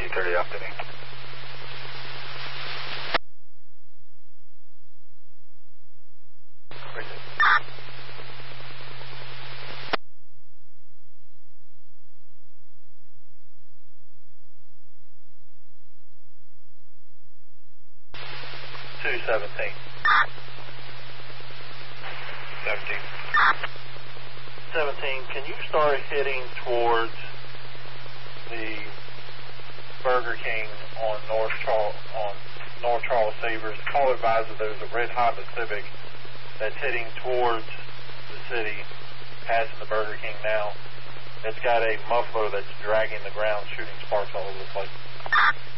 2:30 afternoon. Two 17. 17, can you start heading towards the Burger King on North Charles Savers? Call advisor there's a red Honda Civic that's heading towards the city, passing the Burger King now. It's got a muffler that's dragging the ground, shooting sparks all over the place.